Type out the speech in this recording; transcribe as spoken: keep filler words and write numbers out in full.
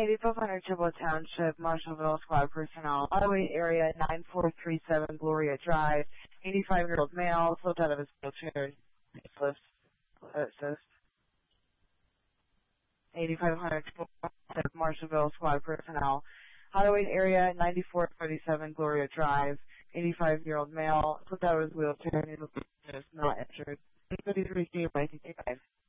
eighty-five hundred Chippewa Township, Marshallville Squad personnel. Highway area nine four three seven Gloria Drive. eighty-five-year-old male, flipped out of his wheelchair. Assist. Assist. eighty-five hundred Chippewa Township, Marshallville Squad personnel. Highway area ninety-four thirty-seven Gloria Drive. eighty-five-year-old male, flipped out of his wheelchair. Is not injured. Anybody's received by sixty-five.